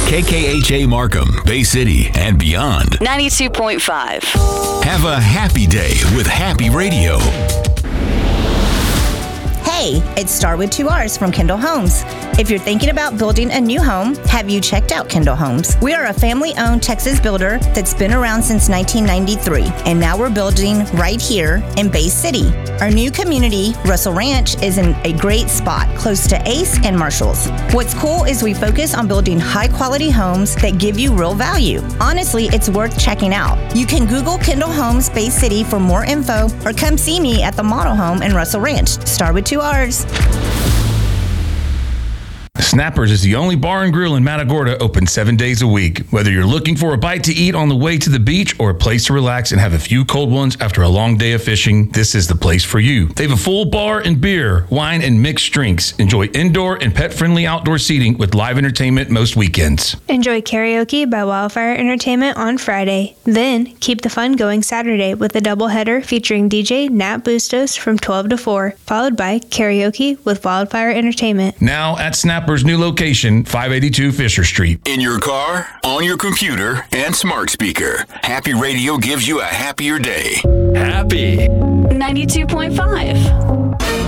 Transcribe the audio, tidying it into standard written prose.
KKHA Markham, Bay City, and beyond. 92.5. Have a happy day with Happy Radio. Hey, it's Star with 2 R's from Kendall Homes. If you're thinking about building a new home, have you checked out Kendall Homes? We are a family-owned Texas builder that's been around since 1993, and now we're building right here in Bay City. Our new community, Russell Ranch, is in a great spot, close to Ace and Marshalls. What's cool is we focus on building high-quality homes that give you real value. Honestly, it's worth checking out. You can Google Kendall Homes Bay City for more info, or come see me at the model home in Russell Ranch. Star with 2 R's. Snappers is the only bar and grill in Matagorda open 7 days a week. Whether you're looking for a bite to eat on the way to the beach or a place to relax and have a few cold ones after a long day of fishing, this is the place for you. They have a full bar and beer, wine, and mixed drinks. Enjoy indoor and pet-friendly outdoor seating with live entertainment most weekends. Enjoy karaoke by Wildfire Entertainment on Friday. Then, keep the fun going Saturday with a doubleheader featuring DJ Nat Bustos from 12 to 4, followed by karaoke with Wildfire Entertainment. Now at Snappers' new location, 582 Fisher Street. In your car, on your computer, and smart speaker, Happy Radio gives you a happier day. Happy 92.5.